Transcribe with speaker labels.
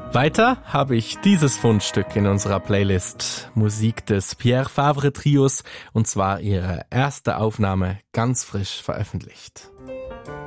Speaker 1: Weiter habe ich dieses Fundstück in unserer Playlist Musik des Pierre Fabre Trios, und zwar ihre erste Aufnahme ganz frisch veröffentlicht.